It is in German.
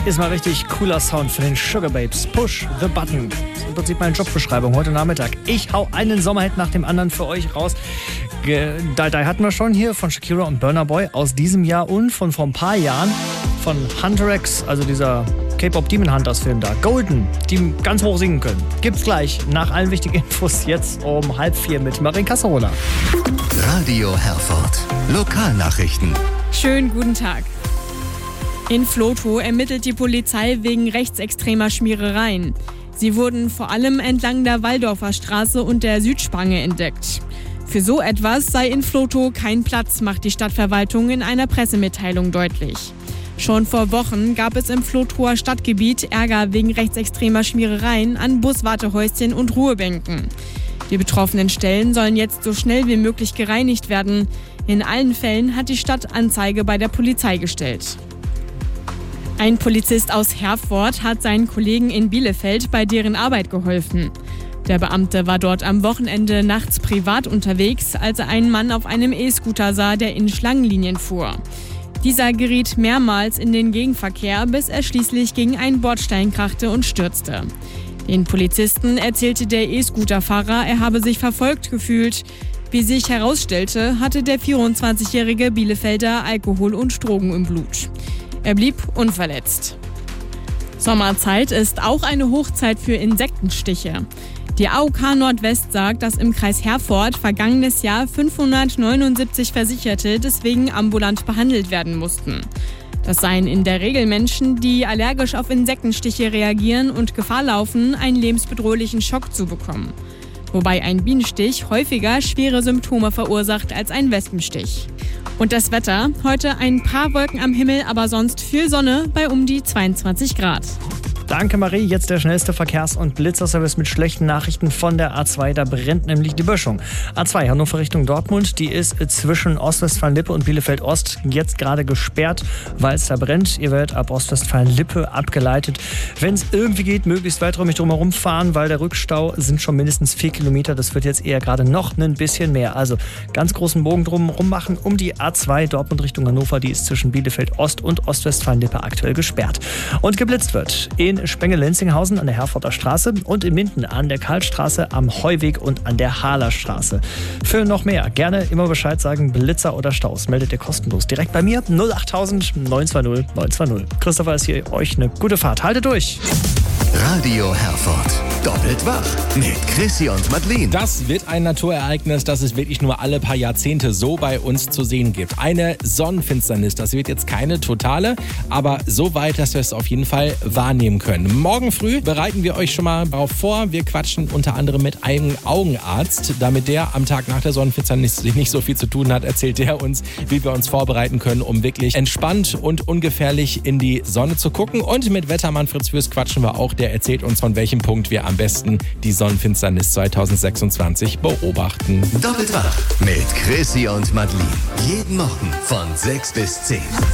ist mal richtig cooler Sound für den Sugar Babes. Push the Button. Das ist im Prinzip meine Jobbeschreibung heute Nachmittag. Ich hau einen Sommerhit nach dem anderen für euch raus. Die hatten wir schon hier von Shakira und Burna Boy aus diesem Jahr und von vor ein paar Jahren von Hunter X, also dieser K-Pop Demon Hunters Film da. Golden, die ganz hoch singen können. Gibt's gleich nach allen wichtigen Infos jetzt um 3:30 mit Marin Casserola. Radio Herford. Lokalnachrichten. Schönen guten Tag. In Vlotho ermittelt die Polizei wegen rechtsextremer Schmierereien. Sie wurden vor allem entlang der Walldorfer Straße und der Südspange entdeckt. Für so etwas sei in Vlotho kein Platz, macht die Stadtverwaltung in einer Pressemitteilung deutlich. Schon vor Wochen gab es im Vlothoer Stadtgebiet Ärger wegen rechtsextremer Schmierereien an Buswartehäuschen und Ruhebänken. Die betroffenen Stellen sollen jetzt so schnell wie möglich gereinigt werden. In allen Fällen hat die Stadt Anzeige bei der Polizei gestellt. Ein Polizist aus Herford hat seinen Kollegen in Bielefeld bei deren Arbeit geholfen. Der Beamte war dort am Wochenende nachts privat unterwegs, als er einen Mann auf einem E-Scooter sah, der in Schlangenlinien fuhr. Dieser geriet mehrmals in den Gegenverkehr, bis er schließlich gegen einen Bordstein krachte und stürzte. Den Polizisten erzählte der E-Scooter-Fahrer, er habe sich verfolgt gefühlt. Wie sich herausstellte, hatte der 24-jährige Bielefelder Alkohol und Drogen im Blut. Er blieb unverletzt. Sommerzeit ist auch eine Hochzeit für Insektenstiche. Die AOK Nordwest sagt, dass im Kreis Herford vergangenes Jahr 579 Versicherte deswegen ambulant behandelt werden mussten. Das seien in der Regel Menschen, die allergisch auf Insektenstiche reagieren und Gefahr laufen, einen lebensbedrohlichen Schock zu bekommen. Wobei ein Bienenstich häufiger schwere Symptome verursacht als ein Wespenstich. Und das Wetter? Heute ein paar Wolken am Himmel, aber sonst viel Sonne bei um die 22 Grad. Danke Marie, jetzt der schnellste Verkehrs- und Blitzerservice mit schlechten Nachrichten von der A2, da brennt nämlich die Böschung. A2 Hannover Richtung Dortmund, die ist zwischen Ostwestfalen-Lippe und Bielefeld-Ost jetzt gerade gesperrt, weil es da brennt. Ihr werdet ab Ostwestfalen-Lippe abgeleitet. Wenn es irgendwie geht, möglichst weiträumig drumherum fahren, weil der Rückstau sind schon mindestens 4 Kilometer. Das wird jetzt eher gerade noch ein bisschen mehr. Also ganz großen Bogen drumherum machen um die A2 Dortmund Richtung Hannover, die ist zwischen Bielefeld-Ost und Ostwestfalen-Lippe aktuell gesperrt. Und geblitzt wird in Spengel-Lenzinghausen an der Herforder Straße und in Minden an der Karlstraße, am Heuweg und an der Hahlerstraße. Für noch mehr gerne immer Bescheid sagen, Blitzer oder Staus. Meldet ihr kostenlos direkt bei mir 08000 920 920. Christopher ist hier, euch eine gute Fahrt. Haltet durch! Radio Herford. Doppelt wach mit Chrissy und Madeleine. Das wird ein Naturereignis, das es wirklich nur alle paar Jahrzehnte so bei uns zu sehen gibt. Eine Sonnenfinsternis. Das wird jetzt keine totale, aber so weit, dass wir es auf jeden Fall wahrnehmen können. Morgen früh bereiten wir euch schon mal darauf vor. Wir quatschen unter anderem mit einem Augenarzt. Damit der am Tag nach der Sonnenfinsternis nicht so viel zu tun hat, erzählt der uns, wie wir uns vorbereiten können, um wirklich entspannt und ungefährlich in die Sonne zu gucken. Und mit Wettermann Fritz Fürst quatschen wir auch. Der erzählt uns, von welchem Punkt wir am besten die Sonnenfinsternis 2026 beobachten. Doppelt wach mit Chrissy und Madeleine. Jeden Morgen von 6 bis 10.